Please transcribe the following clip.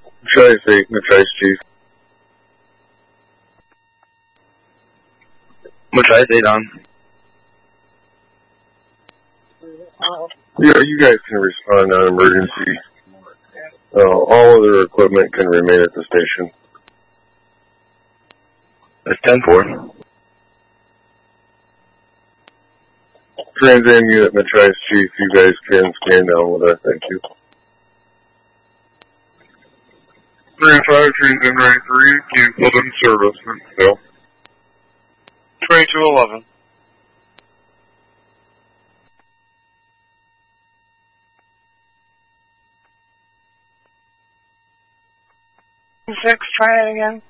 Matrice 8, Matrice Chief. Matrice 8 on. Yeah, you guys can respond on emergency. All other equipment can remain at the station. That's 10-4. Trans-Am unit, Matrice Chief, you guys can scan down with that, thank you. 3-5, Trans-Am 93, canceled in service, Still. 2211. Six, try it again.